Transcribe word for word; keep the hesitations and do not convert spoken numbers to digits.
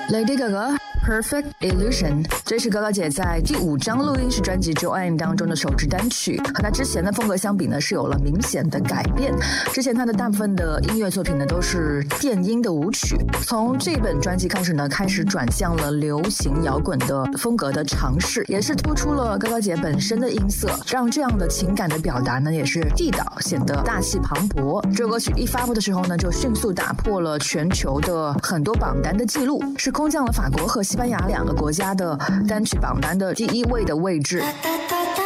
Lady Gaga Perfect Illusion， 这是高高姐在第五张录音室专辑 Joanne 当中的首支单曲，和她之前的风格相比呢，是有了明显的改变。之前她的大部分的音乐作品呢，都是电音的舞曲，从这本专辑开始呢，开始转向了流行摇滚的风格的尝试，也是突出了高高姐本身的音色，让这样的情感的表达呢，也是地道，显得大气磅礴。这首歌曲一发布的时候呢，就迅速打破了全球的很多榜单的记录，是空降了法国和西班牙两个国家的单曲榜单的第一位的位置。